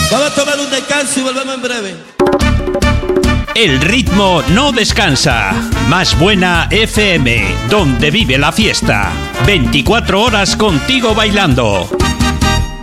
Vamos a tomar un descanso y volvemos en breve. El ritmo no descansa. Más Buena FM, donde vive la fiesta. 24 horas contigo bailando.